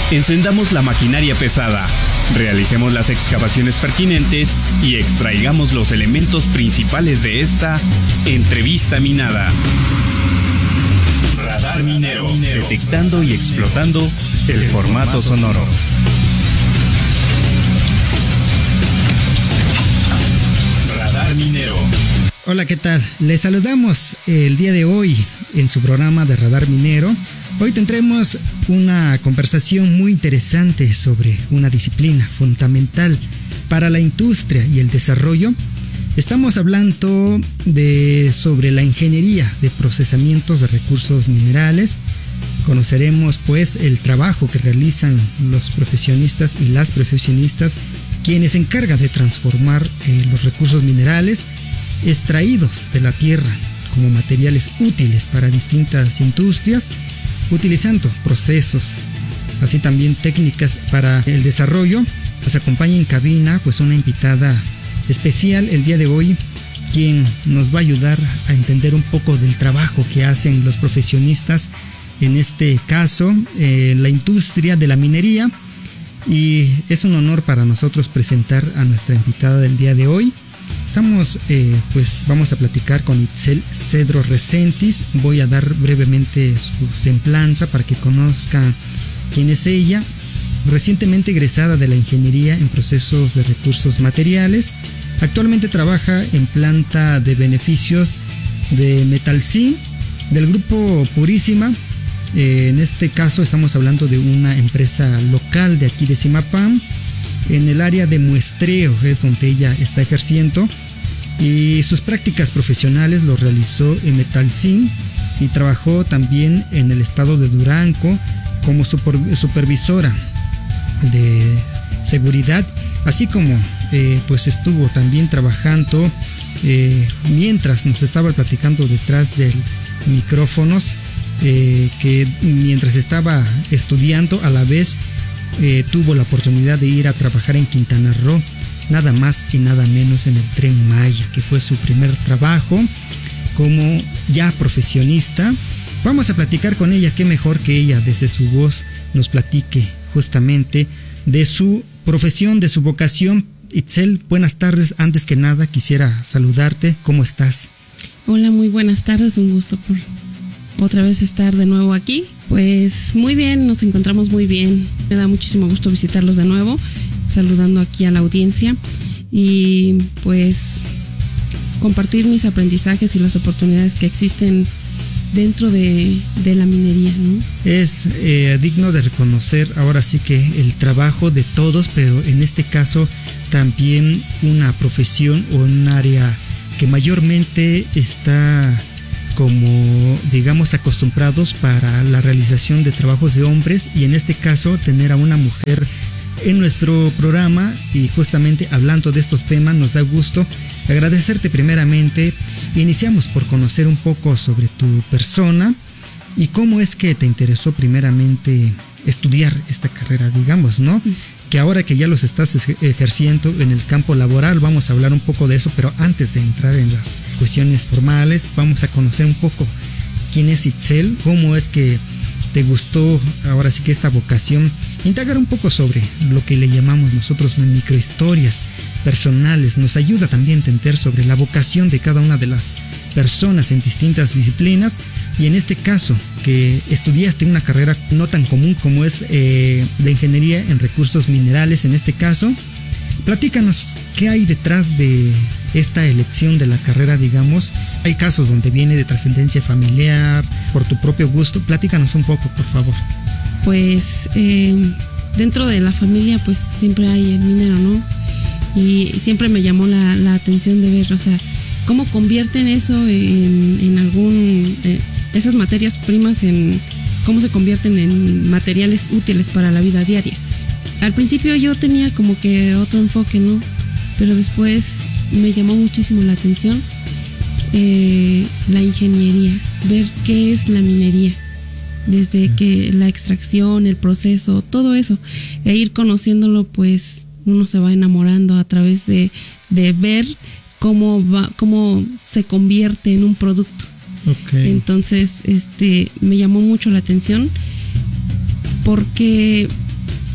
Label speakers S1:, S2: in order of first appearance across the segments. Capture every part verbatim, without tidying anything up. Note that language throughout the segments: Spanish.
S1: Encendamos la maquinaria pesada, realicemos las excavaciones pertinentes y extraigamos los elementos principales de esta entrevista minada. Radar Minero, detectando y explotando el formato sonoro. Radar Minero.
S2: Hola, ¿qué tal? Les saludamos el día de hoy en su programa de Radar Minero. Hoy tendremos una conversación muy interesante sobre una disciplina fundamental para la industria y el desarrollo. Estamos hablando de, sobre la ingeniería de procesamientos de recursos minerales. Conoceremos pues el trabajo que realizan los profesionistas y las profesionistas quienes se encargan de transformar eh, los recursos minerales extraídos de la tierra como materiales útiles para distintas industrias, utilizando procesos, así también técnicas para el desarrollo. Nos acompaña en cabina pues una invitada especial el día de hoy, quien nos va a ayudar a entender un poco del trabajo que hacen los profesionistas, en este caso eh, la industria de la minería, y es un honor para nosotros presentar a nuestra invitada del día de hoy. Estamos, eh, pues vamos a platicar con Itzel Cedro Resentis. Voy a dar brevemente su semblanza para que conozcan quién es ella. Recientemente egresada de la Ingeniería en Procesos de Recursos Materiales, actualmente trabaja en planta de beneficios de Metalsin del grupo Purísima. Eh, en este caso estamos hablando de una empresa local de aquí de Zimapán. En el área de muestreo es donde ella está ejerciendo, y sus prácticas profesionales lo realizó en Metalsin y trabajó también en el estado de Durango como super, supervisora de seguridad, así como eh, pues estuvo también trabajando eh, mientras nos estaba platicando detrás de micrófonos eh, que mientras estaba estudiando a la vez Eh, tuvo la oportunidad de ir a trabajar en Quintana Roo, nada más y nada menos en el Tren Maya, que fue su primer trabajo como ya profesionista. Vamos a platicar con ella, qué mejor que ella desde su voz nos platique justamente de su profesión, de su vocación. Itzel, buenas tardes. Antes que nada quisiera saludarte, ¿cómo estás?
S3: Hola, muy buenas tardes, un gusto por otra vez estar de nuevo aquí. Pues muy bien, nos encontramos muy bien. Me da muchísimo gusto visitarlos de nuevo, saludando aquí a la audiencia y pues compartir mis aprendizajes y las oportunidades que existen dentro de, de la minería, ¿no?
S2: Es eh, digno de reconocer ahora sí que el trabajo de todos, pero en este caso también una profesión o un área que mayormente está como, digamos, acostumbrados para la realización de trabajos de hombres, y en este caso tener a una mujer en nuestro programa y justamente hablando de estos temas nos da gusto. Agradecerte primeramente. Iniciamos por conocer un poco sobre tu persona y cómo es que te interesó primeramente estudiar esta carrera, digamos, ¿no? Que ahora que ya los estás ejerciendo en el campo laboral, vamos a hablar un poco de eso, pero antes de entrar en las cuestiones formales, vamos a conocer un poco quién es Itzel, cómo es que te gustó ahora sí que esta vocación, indagar un poco sobre lo que le llamamos nosotros microhistorias personales, nos ayuda también a entender sobre la vocación de cada una de las personas en distintas disciplinas, y en este caso que estudiaste una carrera no tan común como es eh, de ingeniería en recursos minerales. En este caso, platícanos qué hay detrás de esta elección de la carrera, digamos. Hay casos donde viene de trascendencia familiar, por tu propio gusto. Platícanos un poco, por favor.
S3: Pues eh, dentro de la familia pues siempre hay el minero, ¿no? Y siempre me llamó la, la atención de ver, o sea, cómo convierten eso en, en algún, eh, esas materias primas en, cómo se convierten en materiales útiles para la vida diaria. Al principio yo tenía como que otro enfoque, ¿no? Pero después me llamó muchísimo la atención eh, la ingeniería, ver qué es la minería, desde que la extracción, el proceso, todo eso, e ir conociéndolo, pues uno se va enamorando a través de, de ver cómo va, cómo se convierte en un producto.
S2: Okay.
S3: Entonces, este, me llamó mucho la atención porque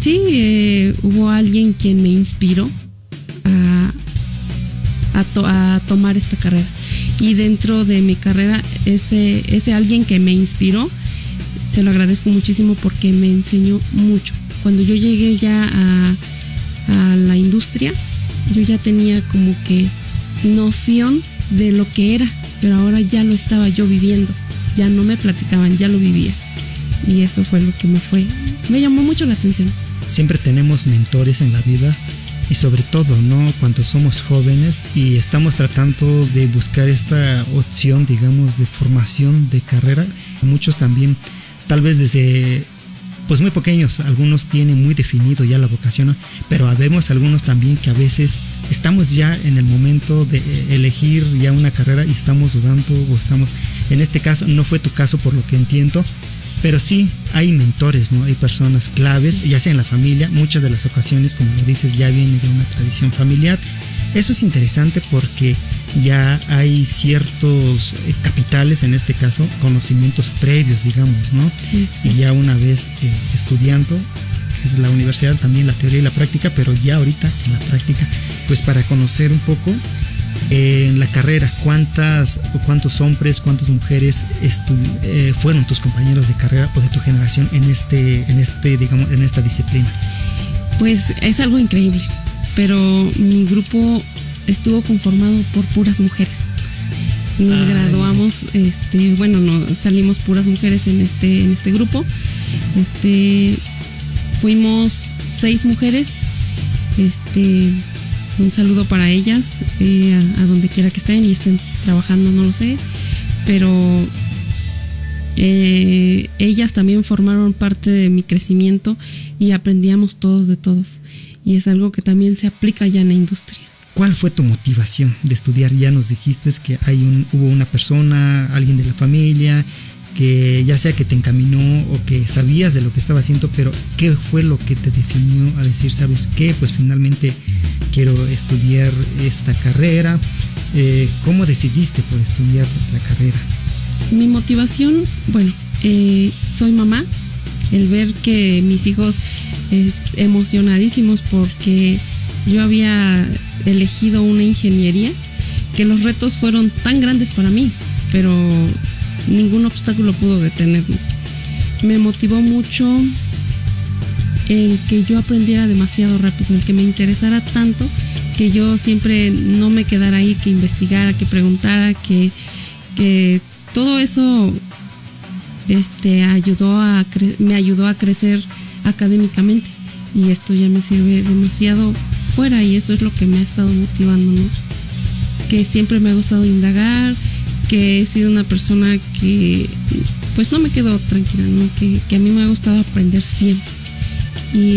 S3: Sí, eh, hubo alguien quien me inspiró a, a, to, a tomar esta carrera. Y dentro de mi carrera, ese, ese alguien que me inspiró, se lo agradezco muchísimo porque me enseñó mucho. Cuando yo llegué ya a, a la industria, yo ya tenía como que noción de lo que era, pero ahora ya lo estaba yo viviendo. Ya no me platicaban, ya lo vivía. Y eso fue lo que me fue, me llamó mucho la atención.
S2: Siempre tenemos mentores en la vida y sobre todo, ¿no? Cuando somos jóvenes y estamos tratando de buscar esta opción, digamos, de formación de carrera. Muchos también, tal vez desde pues muy pequeños, algunos tienen muy definido ya la vocación, ¿no? Pero habemos algunos también que a veces estamos ya en el momento de elegir ya una carrera y estamos dudando o estamos, en este caso no fue tu caso por lo que entiendo, pero sí hay mentores, ¿no? Hay personas claves, ya sea en la familia, muchas de las ocasiones, como lo dices, ya viene de una tradición familiar. Eso es interesante porque ya hay ciertos capitales, en este caso, conocimientos previos, digamos, ¿no? Sí, sí. Y ya una vez eh, estudiando, es la universidad también la teoría y la práctica, pero ya ahorita en la práctica, pues para conocer un poco eh, en la carrera, cuántas, cuántos hombres, cuántas mujeres estu- eh, fueron tus compañeros de carrera o de tu generación en este, en este, digamos, en esta disciplina.
S3: Pues es algo increíble. Pero mi grupo estuvo conformado por puras mujeres. Nos Ay. graduamos, este, bueno, no, salimos puras mujeres en este, en este grupo. Este, fuimos seis mujeres. Este, un saludo para ellas, eh, a, a donde quiera que estén y estén trabajando, no lo sé. Pero eh, ellas también formaron parte de mi crecimiento y aprendíamos todos de todos. Y es algo que también se aplica ya en la industria.
S2: ¿Cuál fue tu motivación de estudiar? Ya nos dijiste que hay un, hubo una persona, alguien de la familia, que ya sea que te encaminó o que sabías de lo que estaba haciendo, pero ¿qué fue lo que te definió a decir, sabes qué? Pues finalmente quiero estudiar esta carrera. Eh, ¿Cómo decidiste por estudiar la carrera?
S3: Mi motivación, bueno, eh, soy mamá. El ver que mis hijos eh, emocionadísimos porque yo había elegido una ingeniería, que los retos fueron tan grandes para mí, pero ningún obstáculo pudo detenerme. Me motivó mucho el que yo aprendiera demasiado rápido, el que me interesara tanto, que yo siempre no me quedara ahí, que investigara, que preguntara, que, que todo eso este, ayudó a cre- me ayudó a crecer académicamente. Y esto ya me sirve demasiado fuera, y eso es lo que me ha estado motivando, ¿no? Que siempre me ha gustado indagar, que he sido una persona que pues no me quedo tranquila, ¿no? Que, que a mí me ha gustado aprender siempre.